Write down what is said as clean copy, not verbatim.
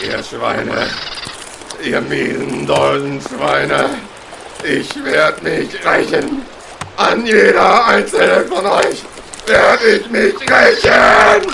ihr Schweine. Ihr miesen Doldenschweine. Ich werde mich rächen. An jeder einzelnen von euch werde ich mich rächen!